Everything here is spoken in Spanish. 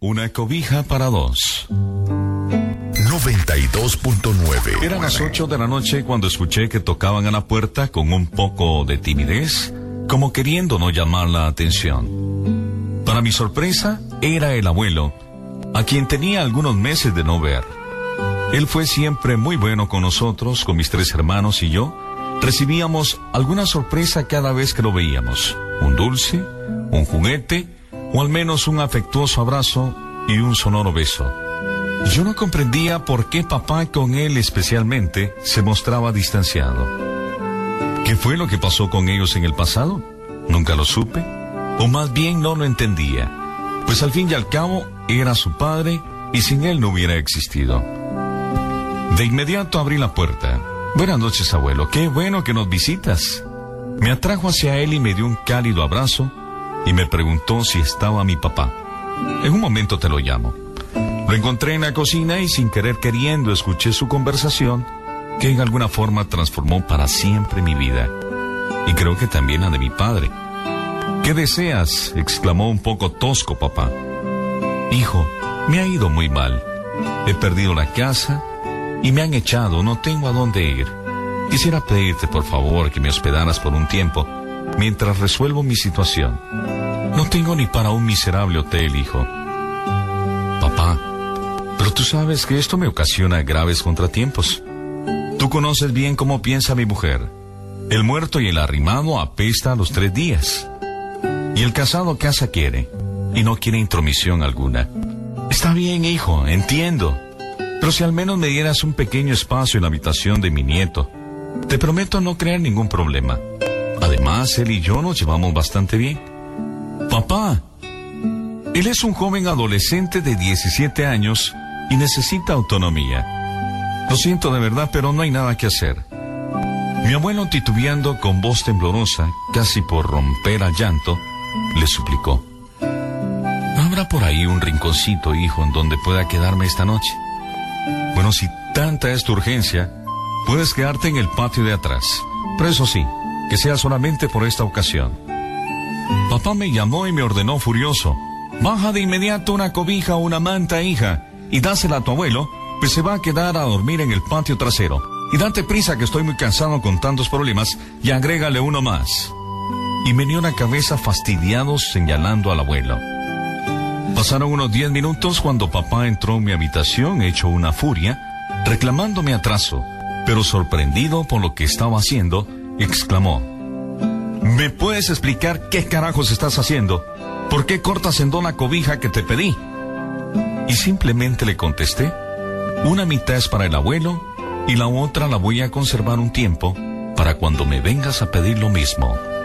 una cobija para dos. 92.9. Eran las 8 de la noche cuando escuché que tocaban a la puerta con un poco de timidez, como queriendo no llamar la atención. Para mi sorpresa, era el abuelo, a quien tenía algunos meses de no ver. Él fue siempre muy bueno con nosotros, con mis 3 hermanos y yo. Recibíamos alguna sorpresa cada vez que lo veíamos. Un dulce, un juguete, o al menos un afectuoso abrazo y un sonoro beso. Yo no comprendía por qué papá, con él especialmente, se mostraba distanciado. ¿Qué fue lo que pasó con ellos en el pasado? Nunca lo supe, o más bien no lo entendía, pues al fin y al cabo era su padre y sin él no hubiera existido. De inmediato abrí la puerta. Buenas noches, abuelo, qué bueno que nos visitas. Me atrajo hacia él y me dio un cálido abrazo y me preguntó si estaba mi papá. En un momento te lo llamo. Lo encontré en la cocina y sin querer queriendo escuché su conversación, que en alguna forma transformó para siempre mi vida. Y creo que también la de mi padre. ¿Qué deseas?, exclamó un poco tosco papá. Hijo, me ha ido muy mal. He perdido la casa y me han echado, no tengo a dónde ir. Quisiera pedirte por favor que me hospedaras por un tiempo, mientras resuelvo mi situación. No tengo ni para un miserable hotel, hijo. Papá, pero tú sabes que esto me ocasiona graves contratiempos. Tú conoces bien cómo piensa mi mujer. El muerto y el arrimado apesta a los 3 días. Y el casado casa quiere, y no quiere intromisión alguna. Está bien, hijo, entiendo. Pero si al menos me dieras un pequeño espacio en la habitación de mi nieto, te prometo no crear ningún problema. Además, él y yo nos llevamos bastante bien. Papá, él es un joven adolescente de 17 años y necesita autonomía. Lo siento de verdad, pero no hay nada que hacer. Mi abuelo, titubeando con voz temblorosa, casi por romper a llanto, le suplicó: ¿no habrá por ahí un rinconcito, hijo, en donde pueda quedarme esta noche? Bueno, si tanta es tu urgencia, puedes quedarte en el patio de atrás. Pero eso sí, que sea solamente por esta ocasión. Papá me llamó y me ordenó furioso: baja de inmediato una cobija o una manta, hija, y dásela a tu abuelo, pues se va a quedar a dormir en el patio trasero. Y date prisa, que estoy muy cansado con tantos problemas, y agrégale uno más. Y meneó la cabeza fastidiado, señalando al abuelo. Pasaron unos 10 minutos cuando papá entró en mi habitación hecho una furia, reclamándome atraso, pero sorprendido por lo que estaba haciendo, exclamó: ¿me puedes explicar qué carajos estás haciendo? ¿Por qué cortas en dos la cobija que te pedí? Y simplemente le contesté: una mitad es para el abuelo y la otra la voy a conservar un tiempo para cuando me vengas a pedir lo mismo.